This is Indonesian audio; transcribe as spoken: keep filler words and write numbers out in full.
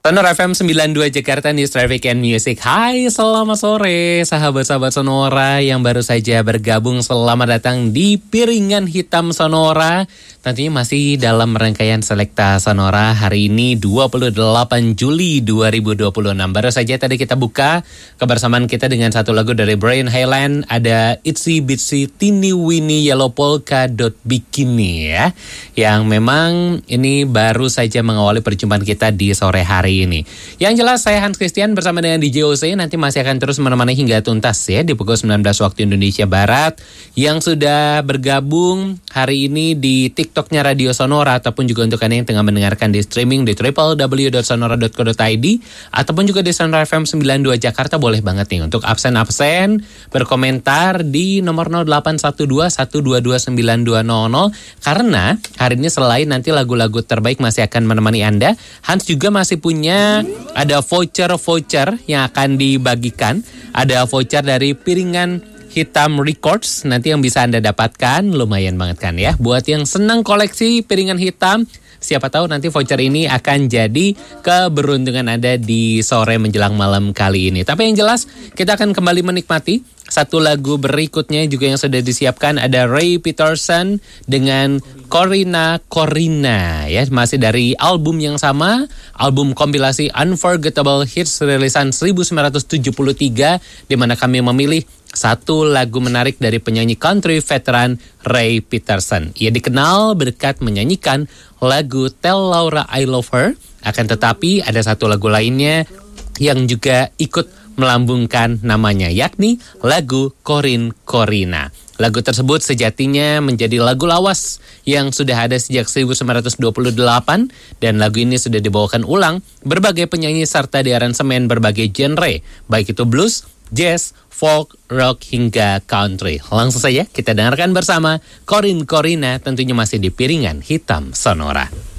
Sonora F M sembilan puluh dua Jakarta News Traffic and Music. Hai, selamat sore sahabat-sahabat Sonora yang baru saja bergabung. Selamat datang di Piringan Hitam Sonora. Tentunya masih dalam rangkaian Selekta Sonora hari ini dua puluh delapan Juli dua ribu dua puluh enam. Baru saja tadi kita buka kebersamaan kita dengan satu lagu dari Brian Highland. Ada Itsy Bitsy Teeny Weeny Yellow Polka Dot Bikini ya. Yang memang ini baru saja mengawali perjumpaan kita di sore hari ini. Yang jelas saya Hans Christian bersama dengan D J O C nanti masih akan terus menemani hingga tuntas ya di pukul sembilan belas waktu Indonesia Barat. Yang sudah bergabung hari ini di TikToknya Radio Sonora ataupun juga untuk Anda yang tengah mendengarkan di streaming di w w w dot sonora dot co dot i d ataupun juga di Sonora F M sembilan puluh dua Jakarta, boleh banget nih untuk absen-absen berkomentar di nomor nol delapan satu dua satu dua dua sembilan dua nol nol karena hari ini selain nanti lagu-lagu terbaik masih akan menemani Anda, Hans juga masih punya ada voucher-voucher yang akan dibagikan. Ada voucher dari Piringan Hitam Records nanti yang bisa Anda dapatkan, lumayan banget kan ya. Buat yang senang koleksi piringan hitam, siapa tahu nanti voucher ini akan jadi keberuntungan Anda di sore menjelang malam kali ini. Tapi yang jelas kita akan kembali menikmati satu lagu berikutnya juga yang sudah disiapkan. Ada Ray Peterson dengan Corina Corina ya, masih dari album yang sama, album kompilasi Unforgettable Hits rilisan seribu sembilan ratus tujuh puluh tiga, di mana kami memilih satu lagu menarik dari penyanyi country veteran Ray Peterson. Ia dikenal berkat menyanyikan lagu Tell Laura I Love Her, akan tetapi ada satu lagu lainnya yang juga ikut melambungkan namanya, yakni lagu Corin Corina. Lagu tersebut sejatinya menjadi lagu lawas yang sudah ada sejak seribu sembilan ratus dua puluh delapan dan lagu ini sudah dibawakan ulang berbagai penyanyi serta diaransemen berbagai genre, baik itu blues, jazz, folk, rock, hingga country. Langsung saja kita dengarkan bersama Corin Corina, tentunya masih di Piringan Hitam Sonora.